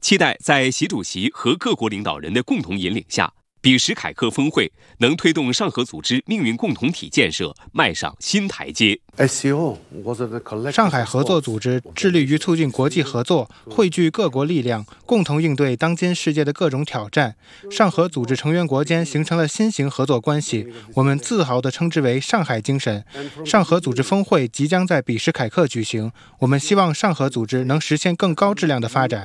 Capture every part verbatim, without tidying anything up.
期待在习主席和各国领导人的共同引领下，比什凯克峰会能推动上合组织命运共同体建设迈上新台阶。 上海合作组织致力于促进国际合作，汇聚各国力量，共同应对当今世界的各种挑战。上合组织成员国间形成了新型合作关系，我们自豪地称之为上海精神。上合组织峰会即将在比什凯克举行，我们希望上合组织能实现更高质量的发展。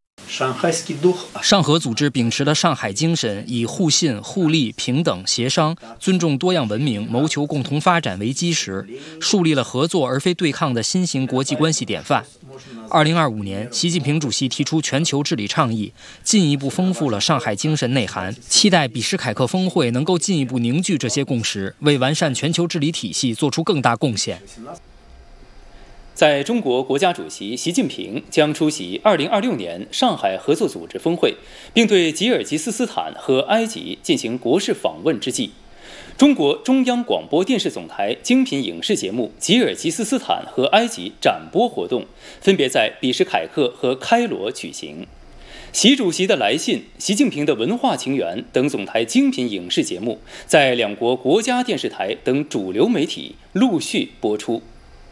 上合组织秉持了上海精神，以互信、互利、平等、协商、尊重多样文明、谋求共同发展为基石，树立了合作而非对抗的新型国际关系典范。二零二五年，习近平主席提出全球治理倡议，进一步丰富了上海精神内涵，期待比什凯克峰会能够进一步凝聚这些共识，为完善全球治理体系做出更大贡献。 在中国国家主席习近平将出席二零二六年上海合作组织峰会，并对吉尔吉斯斯坦和埃及进行国事访问之际，中国中央广播电视总台精品影视节目《吉尔吉斯斯坦和埃及》展播活动分别在比什凯克和开罗举行。习主席的来信、习近平的文化情缘等总台精品影视节目在两国国家电视台等主流媒体陆续播出。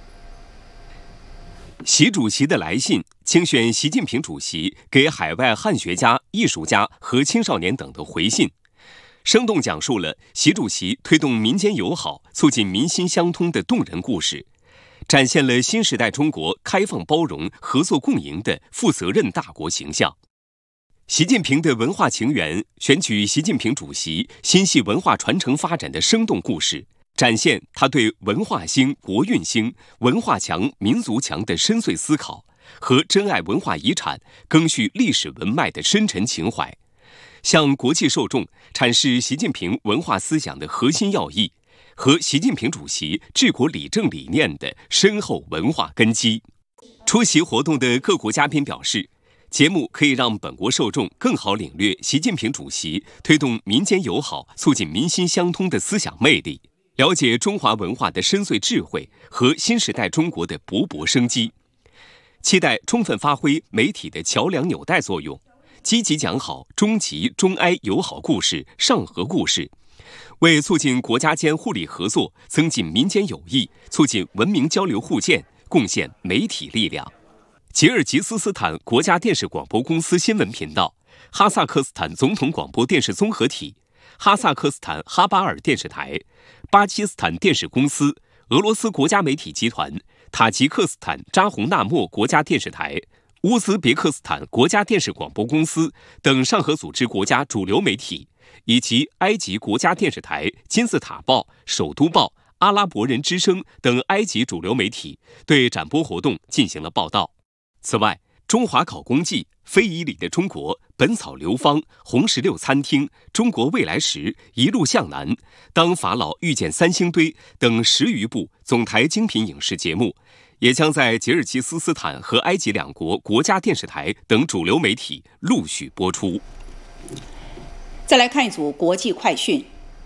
习主席的来信精选习近平主席给海外汉学家、艺术家和青少年等的回信，生动讲述了习主席推动民间友好、促进民心相通的动人故事，展现了新时代中国开放包容、合作共赢的负责任大国形象。习近平的文化情缘选取习近平主席心系文化传承发展的生动故事，展现他对文化兴、国运兴、文化强、民族强的深邃思考和珍爱文化遗产、赓续历史文脉的深沉情怀，向国际受众阐释习近平文化思想的核心要义和习近平主席治国理政理念的深厚文化根基。出席活动的各国嘉宾表示，节目可以让本国受众更好领略习近平主席推动民间友好、促进民心相通的思想魅力，了解中华文化的深邃智慧和新时代中国的勃勃生机。期待充分发挥媒体的桥梁纽带作用，积极讲好中吉、中埃友好故事、上合故事，为促进国家间互利合作、增进民间友谊、促进文明交流互鉴贡献媒体力量。吉尔吉斯斯坦国家电视广播公司新闻频道、哈萨克斯坦总统广播电视综合体、哈萨克斯坦哈巴尔电视台、巴基斯坦电视公司、俄罗斯国家媒体集团、塔吉克斯坦扎洪纳莫国家电视台、乌兹别克斯坦国家电视广播公司等上合组织国家主流媒体，以及埃及国家电视台、金字塔报、首都报、阿拉伯人之声等埃及主流媒体对展播活动进行了报道。此外，中华考公记、非遗里的中国、本草流芳、红石榴餐厅、中国未来时、一路向南、当法老遇见三星堆等十余部总台精品影视节目，也将在吉尔吉斯斯坦和埃及两国国家电视台等主流媒体陆续播出。 再来看一组国际快讯。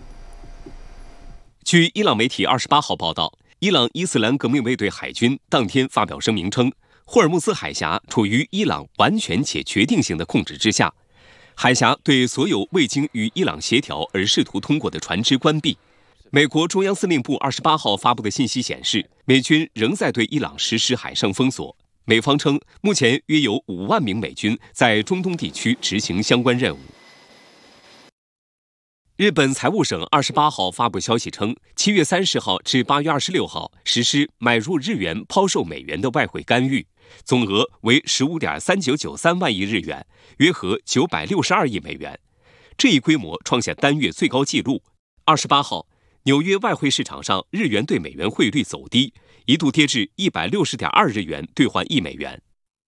据伊朗媒体二十八号报道，伊朗伊斯兰革命卫队海军当天发表声明称，霍尔木兹海峡处于伊朗完全且决定性的控制之下，海峡对所有未经与伊朗协调而试图通过的船只关闭。美国中央司令部二十八号发布的信息显示，美军仍在对伊朗实施海上封锁。美方称，目前约有五万名美军在中东地区执行相关任务。日本财务省二十八号发布消息称，七月三十号至八月二十六号实施买入日元抛售美元的外汇干预，总额为十五点三九九三万亿日元，约合九百六十二亿美元。这一规模创下单月最高纪录。二十八号，纽约外汇市场上日元对美元汇率走低，一度跌至一百六十点二日元兑换一美元。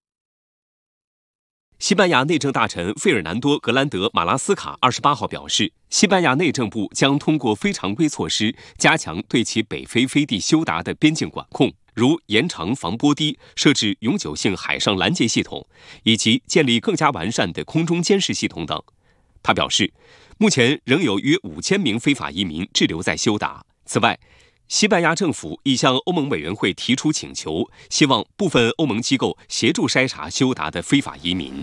西班牙内政大臣费尔南多·格兰德·马拉斯卡二十八号表示，西班牙内政部将通过非常规措施加强对其北非飞地休达的边境管控，如延长防波堤、设置永久性海上拦截系统，以及建立更加完善的空中监视系统等。他表示，目前仍有约五千名非法移民滞留在休达。此外，西班牙政府已向欧盟委员会提出请求，希望部分欧盟机构协助筛查休达的非法移民。